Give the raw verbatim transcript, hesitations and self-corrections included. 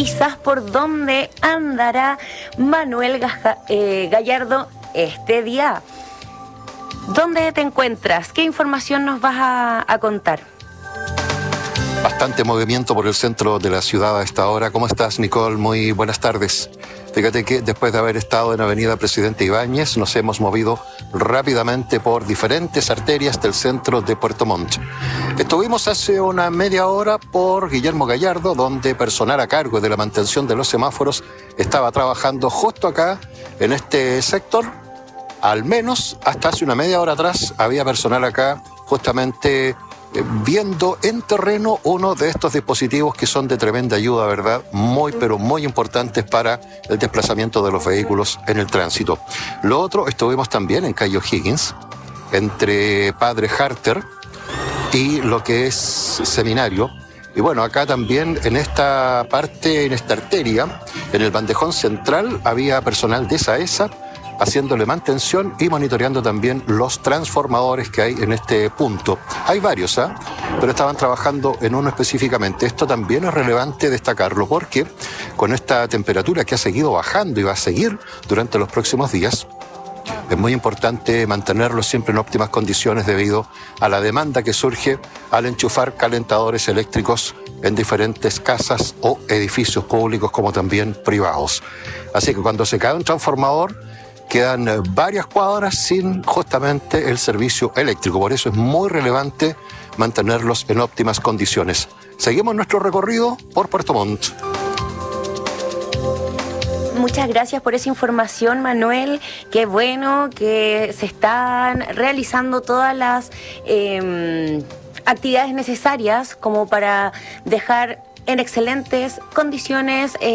quizás por dónde andará Manuel Gaja, eh, Gallardo este día. ¿Dónde te encuentras? ¿Qué información nos vas a, a contar? Bastante movimiento por el centro de la ciudad a esta hora. ¿Cómo estás, Nicole? Muy buenas tardes. Fíjate que después de haber estado en Avenida Presidente Ibáñez, nos hemos movido rápidamente por diferentes arterias del centro de Puerto Montt. Estuvimos hace una media hora por Guillermo Gallardo, donde personal a cargo de la mantención de los semáforos estaba trabajando justo acá, en este sector. Al menos hasta hace una media hora atrás había personal acá justamente viendo en terreno uno de estos dispositivos que son de tremenda ayuda, ¿verdad? Muy, pero muy importantes para el desplazamiento de los vehículos en el tránsito. Lo otro, estuvimos también en calle O'Higgins, entre Padre Harter y lo que es Seminario. Y bueno, acá también en esta parte, en esta arteria, en el bandejón central, había personal de SAESA haciéndole mantención y monitoreando también los transformadores que hay en este punto. Hay varios, ¿ah? ¿eh? Pero estaban trabajando en uno específicamente. Esto también es relevante destacarlo porque con esta temperatura que ha seguido bajando y va a seguir durante los próximos días, es muy importante mantenerlo siempre en óptimas condiciones debido a la demanda que surge al enchufar calentadores eléctricos en diferentes casas o edificios públicos como también privados. Así que cuando se cae un transformador, quedan varias cuadras sin justamente el servicio eléctrico. Por eso es muy relevante mantenerlos en óptimas condiciones. Seguimos nuestro recorrido por Puerto Montt. Muchas gracias por esa información, Manuel. Qué bueno que se están realizando todas las eh, actividades necesarias como para dejar en excelentes condiciones eh,